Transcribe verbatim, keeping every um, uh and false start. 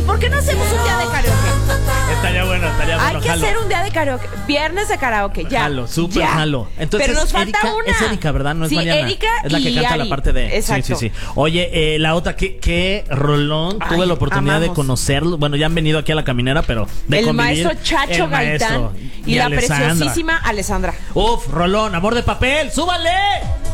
por qué no hacemos un día de karaoke? Estaría bueno, estaría bueno. Hay que jalo. hacer un día de karaoke. Viernes de karaoke, ya. Jalo, súper ya. jalo. Entonces, pero nos falta Erika, una. Es Erika, ¿verdad? No es sí, Mariana. Erika es la que y canta Ari. la parte de. Exacto. Sí, sí, sí. Oye, eh, la otra, ¿qué, qué rolón? Ay, Tuve la oportunidad amamos. de conocerlo. Bueno, ya han venido aquí a la caminera, pero de El convivir, maestro Chacho el Gaitán maestro y, la Alessandra. preciosísima Alessandra. Uf, rolón, amor de papel, ¡súbale!